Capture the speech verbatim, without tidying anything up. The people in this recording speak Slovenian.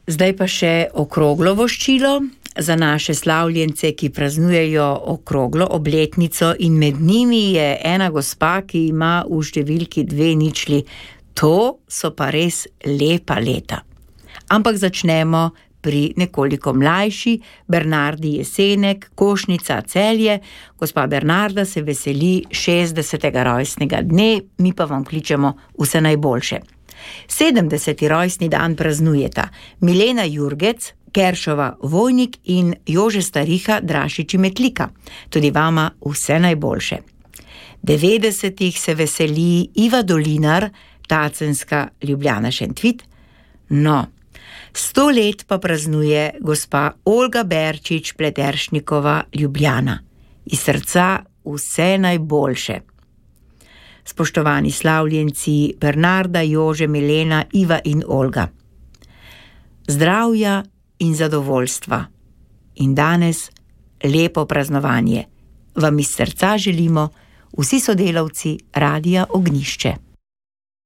Zdaj pa še okroglo voščilo za naše slavljence, ki praznujejo okroglo obletnico, in med njimi je ena gospa, ki ima v številki dve ničli. To so pa res lepa leta. Ampak začnemo pri nekoliko mlajši Bernardi Jesenek, Košnica, Celje. Gospa Bernarda se veseli šestdesetega rojstnega dne, mi pa vam kličemo vse najboljše. sedemdeseti rojstni dan praznujeta Milena Jurgec, Keršova Vojnik in Jože Stariha Drašiči Metlika. Tudi vama vse najboljše. devetdesetih se veseli Iva Dolinar, Tacenska, Ljubljana, Šentvit. No, sto let pa praznuje gospa Olga Berčič, Pleteršnikova, Ljubljana. Iz srca vse najboljše. Spoštovani slavljenci Bernarda, Jože, Milena, Iva in Olga. Zdravja in zadovoljstva. In danes lepo praznovanje vam iz srca želimo vsi sodelavci Radia Ognjišče.